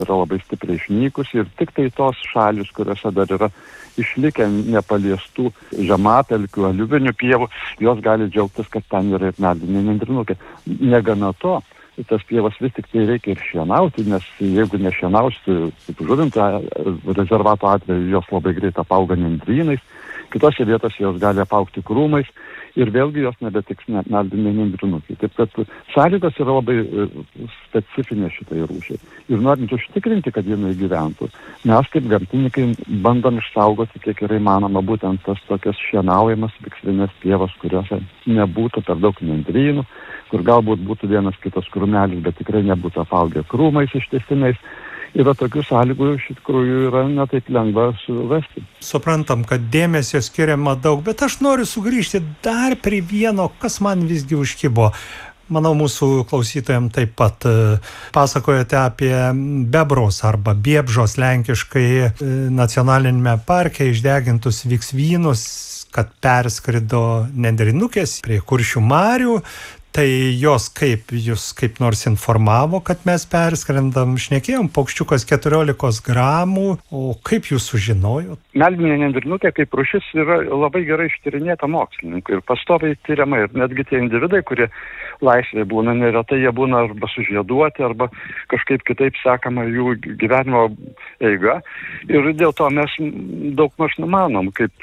yra labai stipriai išnykusi ir tik tai tos šalys, kuriuose dar yra išlikę nepaliestų žemapelkių, aliuvinių pievų, jos gali džiaugtis, kad ten yra ir meldiniai nendrinukai. Negana to, tas pievas vis tik tai reikia ir šienauti, nes jeigu nešienausi, kaip Žuvinto rezervato atveju, jos labai greit apauga nendrynais, kitose vietose jos gali apaugti krūmais ir vėlgi jos nebetiks meldiniai nendrinukai. Taip kad sąlygos yra labai specifinės šitai rūšiai. Ir norint užtikrinti, kad jinai gyventų, mes kaip gamtininkai bandom išsaugoti, kiek yra įmanoma, būtent tas tokias šienaujamas viksvinės pievas, kuriuose nebūtų per daug nendrynų, kur galbūt būtų vienas kitas krūmelis, bet tikrai nebūtų apaugę krūmais ištęstiniais. Yra tokių sąlygų, iš tikrųjų yra netaip lengva suvesti. Suprantam, kad dėmesio skiriama daug, bet aš noriu sugrįžti dar prie vieno, kas man visgi užkibo. Manau, mūsų klausytojams taip pat pasakojote apie bebrus arba biebžos lenkiškai nacionalinėme parke išdegintus viksvynus, kad perskrido nendrinukės prie Kuršių marių. Tai jos jūs kaip nors informavo, kad mes perskrendam, šnekėjom, paukščiukas 14 gramų, o kaip jūs sužinojot? Meldinė nendrinukė kaip rūšis yra labai gerai ištyrinėta mokslininkų ir pastoviai tyriama ir netgi tie individai, kurie laisvėje būna, neretai jie būna arba sužieduoti, arba kažkaip kitaip sekama jų gyvenimo eiga. Ir dėl to mes daugmaž numanom, kad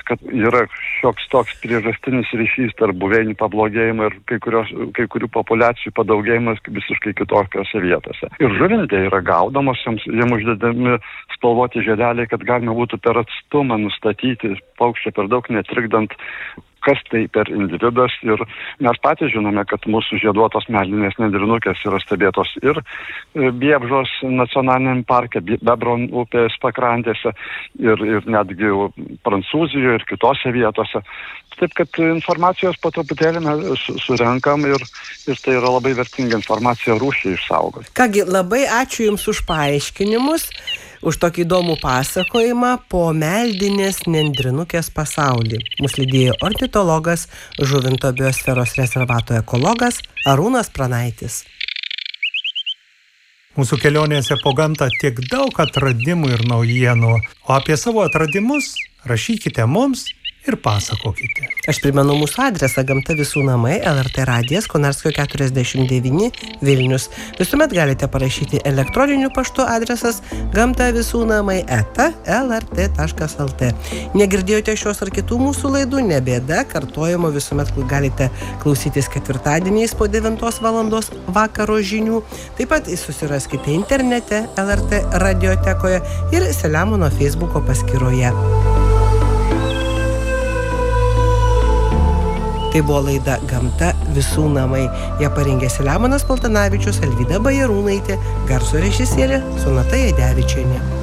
yra šioks toks priežastinis ryšys tarp buveinių pablogėjimo ir kai kurių populiacijų padaugėjimas visiškai kitokiose vietose. Ir žuvinte yra gaudomos, jiem uždedami spalvoti žiedeliai, kad galima būtų per atstumą nustatyti paukštį per daug netrikdant, kas tai per individas. Ir mes patys žinome, kad mūsų žieduotos meldinės nendrinukės yra stebėtos ir Biebžos nacionaliniam parke, Bebro upės pakrantėse ir netgi Prancūzijoje ir kitose vietose. Taip, kad informacijos po truputėlį mes surenkam ir tai yra labai vertinga informacija rūšiai išsaugoti. Kągi, labai ačiū Jums už paaiškinimus, už tokį įdomų pasakojimą po meldinės nendrinukės pasaulį. Mus lydėjo ornitologas, Žuvinto biosferos rezervato ekologas Arūnas Pranaitis. Mūsų kelionėse po gamtą tiek daug atradimų ir naujienų, o apie savo atradimus rašykite mums ir pasakokite. Aš primenu mūsų adresą: Gamta visų namai, LRT radijas, Konarskio 49 Vilnius. Visuomet galite parašyti elektroniniu paštu adresas gamtavisūnamai@lrt.lt. Negirdėjote šios ar kitų mūsų laidų? Nebėda, kartojimo visuomet galite klausytis ketvirtadieniais po 9 valandos vakaro žinių. Taip pat susiraskite internete LRT radiotekoje ir Selemono Facebooko paskyroje. Tai buvo laida Gamta visų namai. Ją parengė Selemonas Paltanavičius, Alvyda Bajarūnaitė, garso režisierė Sonata Jadevičienė.